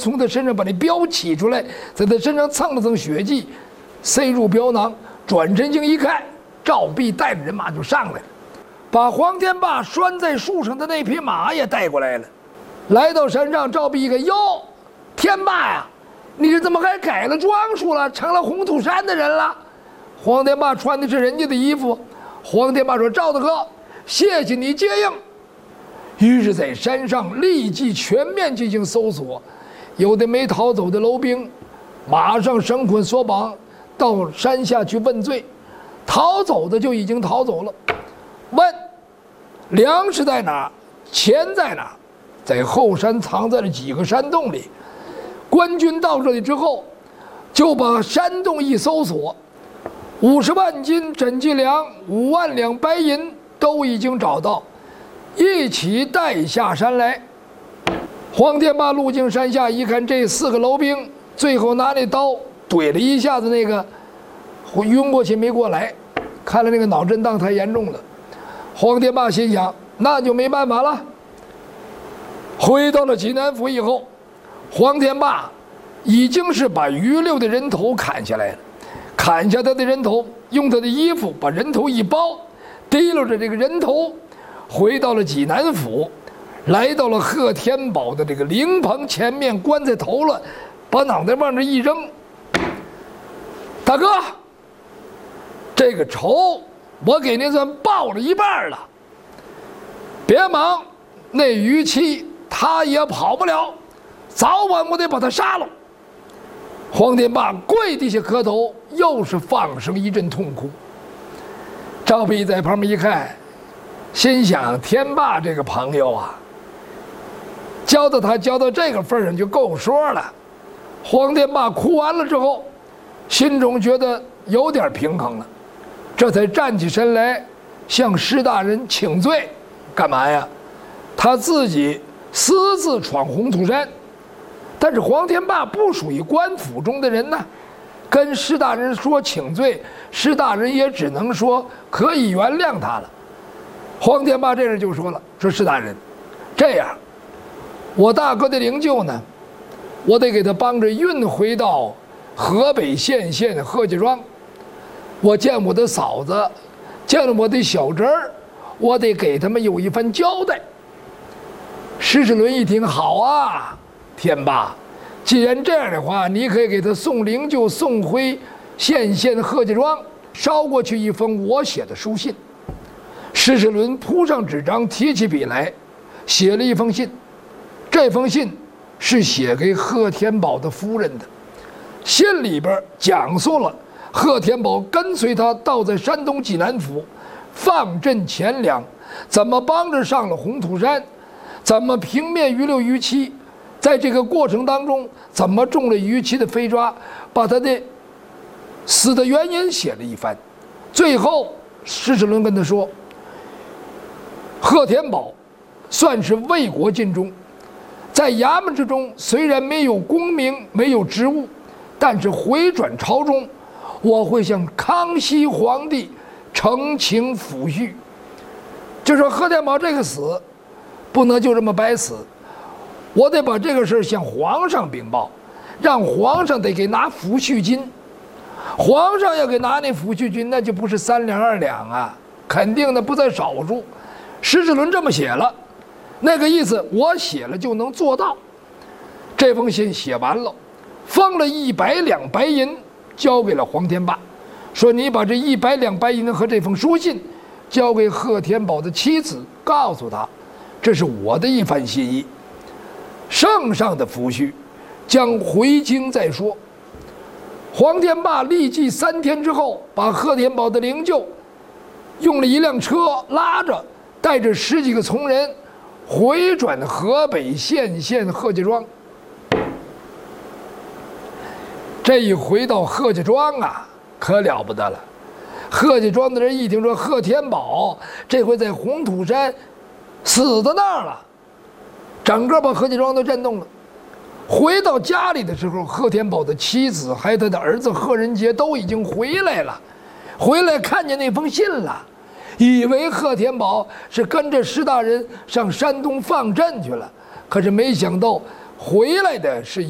从他身上把那镖起出来，在他身上蹭了蹭血迹，塞入镖囊，转身睛一看，赵弼带着人马就上来了，把黄天霸拴在树上的那匹马也带过来了。来到山上，赵弼一看，哟，天霸呀，你这怎么还改了装束了，成了红土山的人了？黄天霸穿的是人家的衣服。黄天霸说：“赵大哥，谢谢你接应。”于是，在山上立即全面进行搜索，有的没逃走的楼兵，马上绳捆索绑，到山下去问罪；逃走的就已经逃走了。问粮食在哪儿，钱在哪儿，在后山藏在了几个山洞里。官军到这里之后，就把山洞一搜索，50万斤轸计粮、5万两白银都已经找到，一起带下山来。黄天霸路经山下一看，这4个楼兵最后拿那刀怼了一下子，那个晕过去没过来，看来那个脑震荡太严重了。黄天霸心想，那就没办法了。回到了济南府以后，黄天霸已经是把余六的人头砍下来了，砍下他的人头，用他的衣服把人头一包，提溜着这个人头回到了济南府，来到了贺天宝的这个灵棚前面，棺材头了，把脑袋往这一扔：“大哥，这个仇我给您算报了一半了，别忙，那于七他也跑不了，早晚我得把他杀了。”黄天霸跪地下磕头，又是放声一阵痛哭。赵弼在旁边一看，心想：天霸这个朋友啊，教到他教到这个份上就够说了。黄天霸哭完了之后，心中觉得有点平衡了，这才站起身来向施大人请罪。干嘛呀？他自己私自闯红土山，但是黄天霸不属于官府中的人呢，跟施大人说请罪，施大人也只能说可以原谅他了。黄天霸这人就说了：“说施大人，这样，我大哥的灵柩呢，我得给他帮着运回到河北献县贺家庄。我见我的嫂子，见了我的小侄儿，我得给他们有一番交代。”施世伦一听，好啊，天霸，既然这样的话，你可以给他送灵柩，送回献县贺家庄，捎过去一封我写的书信。施世伦铺上纸张，提起笔来，写了一封信。这封信是写给贺天宝的夫人的，信里边讲述了贺天宝跟随他到在山东济南府放赈钱粮，怎么帮着上了红土山，怎么平灭余六余七，在这个过程当中怎么中了余七的飞抓，把他的死的原因写了一番。最后施世伦跟他说，贺天宝算是为国尽忠，在衙门之中虽然没有功名，没有职务，但是回转朝中，我会向康熙皇帝呈请抚恤。就说贺天宝这个死不能就这么白死，我得把这个事向皇上禀报，让皇上得给拿抚恤金。皇上要给拿那抚恤金，那就不是3两2两啊，肯定的不在少数。施世伦这么写了，那个意思我写了就能做到。这封信写完了，封了100两白银，交给了黄天霸，说你把这100两白银和这封书信交给贺天宝的妻子，告诉他这是我的一番心意，圣上的抚恤将回京再说。黄天霸立即3天之后，把贺天宝的灵柩用了一辆车拉着，带着10几个从人回转河北献县贺家庄。这一回到贺家庄啊，可了不得了。贺家庄的人一听说贺天宝这回在红土山死在那儿了，整个把贺家庄都震动了。回到家里的时候，贺天宝的妻子还有他的儿子贺仁杰都已经回来了，回来看见那封信了，以为贺天宝是跟着施大人上山东放赈去了，可是没想到回来的是